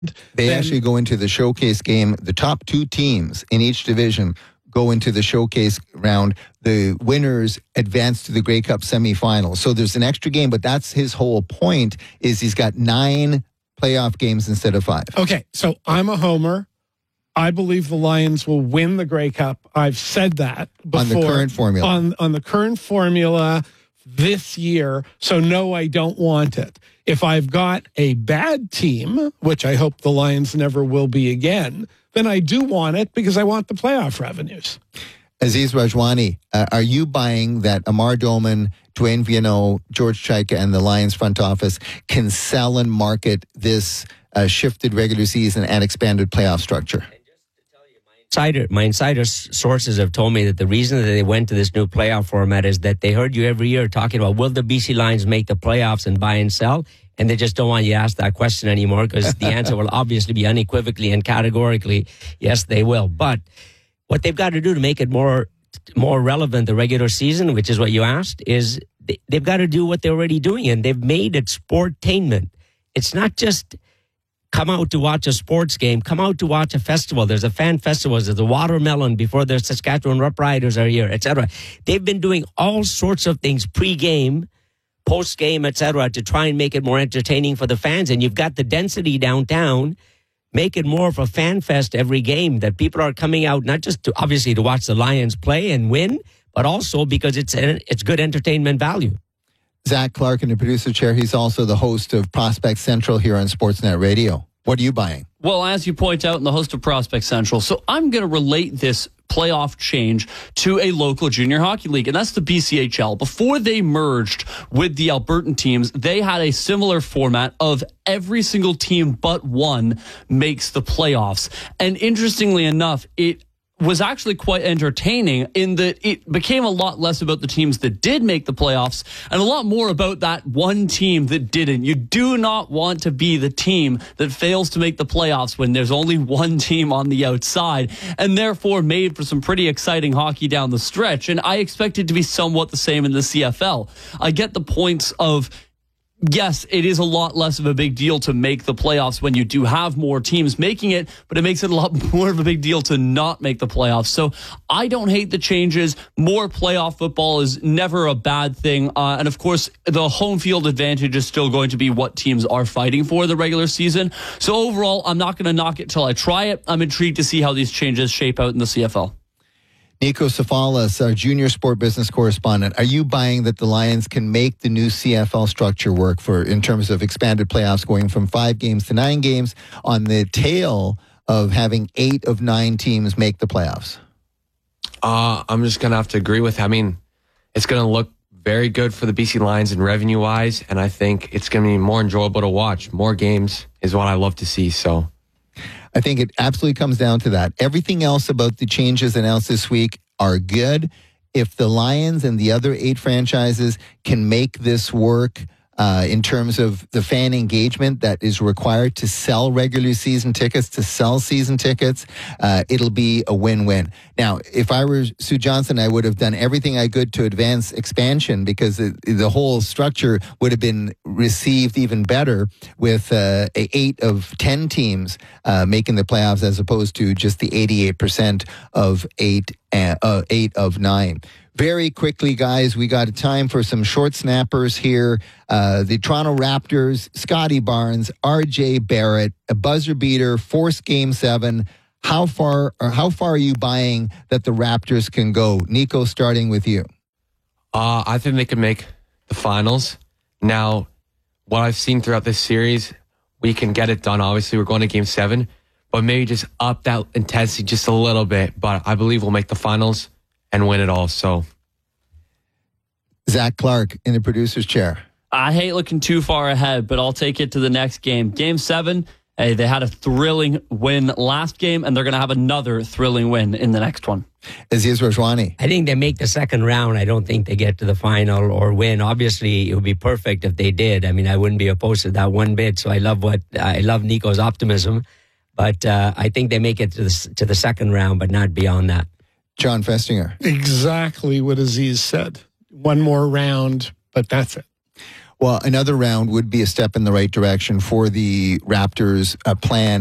They actually go into the showcase game. The top 2 teams in each division go into the showcase round. The winners advance to the Grey Cup semifinals. So there's an extra game, but that's his whole point, is he's got 9 playoff games instead of 5. Okay, so I'm a homer. I believe the Lions will win the Grey Cup. I've said that before. On the current formula. On the current formula this year. So no, I don't want it. If I've got a bad team, which I hope the Lions never will be again, then I do want it because I want the playoff revenues. Aziz Rajwani, are you buying that Amar Doman, Dwayne Vienneau, George Chaika, and the Lions front office can sell and market this shifted regular season and expanded playoff structure? My insider sources have told me that the reason that they went to this new playoff format is that they heard you every year talking about, will the BC Lions make the playoffs and buy and sell? And they just don't want you to ask that question anymore, because the answer will obviously be unequivocally and categorically, yes, they will. But what they've got to do to make it more relevant, the regular season, which is what you asked, is they've got to do what they're already doing. And they've made it sportainment. It's not just come out to watch a sports game, come out to watch a festival. There's a fan festival, there's a watermelon before the Saskatchewan Rupp Riders are here, etc. They've been doing all sorts of things pre-game, post-game, etc., to try and make it more entertaining for the fans. And you've got the density downtown, make it more of a fan fest every game, that people are coming out not just to obviously to watch the Lions play and win, but also because it's good entertainment value. Zach Clark in the producer chair. He's also the host of Prospect Central here on Sportsnet Radio. What are you buying? Well, as you point out, in the host of Prospect Central. So I'm going to relate this playoff change to a local junior hockey league, and that's the BCHL. Before they merged with the Albertan teams, they had a similar format of every single team but one makes the playoffs. And interestingly enough, it was actually quite entertaining in that it became a lot less about the teams that did make the playoffs and a lot more about that one team that didn't. You do not want to be the team that fails to make the playoffs when there's only one team on the outside, and therefore made for some pretty exciting hockey down the stretch. And I expect it to be somewhat the same in the CFL. I get the points of, yes, it is a lot less of a big deal to make the playoffs when you do have more teams making it, but it makes it a lot more of a big deal to not make the playoffs. So I don't hate the changes. More playoff football is never a bad thing. And of course, the home field advantage is still going to be what teams are fighting for the regular season. So overall, I'm not going to knock it till I try it. I'm intrigued to see how these changes shape out in the CFL. Nico Safalas, our junior sport business correspondent. Are you buying that the Lions can make the new CFL structure work in terms of expanded playoffs going from 5 games to 9 games on the tail of having 8 of 9 teams make the playoffs? I'm just going to have to agree with. I mean, it's going to look very good for the BC Lions in revenue-wise, and I think it's going to be more enjoyable to watch. More games is what I love to see, so I think it absolutely comes down to that. Everything else about the changes announced this week are good. If the Lions and the other 8 franchises can make this work in terms of the fan engagement that is required to sell regular season tickets, to sell season tickets, it'll be a win-win. Now, if I were Sue Johnson, I would have done everything I could to advance expansion, because the whole structure would have been received even better with 8 of 10 teams making the playoffs, as opposed to just the 88% of 8 of 9. Very quickly, guys, we got time for some short snappers here. The Toronto Raptors, Scotty Barnes, RJ Barrett, a buzzer beater, forced Game 7. How far are you buying that the Raptors can go? Nico, starting with you. I think they can make the finals. Now, what I've seen throughout this series, we can get it done. Obviously, we're going to Game 7, but maybe just up that intensity just a little bit. But I believe we'll make the finals and win it all. So, Zach Clark in the producer's chair. I hate looking too far ahead, but I'll take it to the next game. Game 7, they had a thrilling win last game, and they're going to have another thrilling win in the next one. Aziz Rajwani. I think they make the second round. I don't think they get to the final or win. Obviously, it would be perfect if they did. I mean, I wouldn't be opposed to that one bit. So I love Nico's optimism, but I think they make it to the second round, but not beyond that. John Festinger. Exactly what Aziz said. One more round, but that's it. Well, another round would be a step in the right direction for the Raptors' plan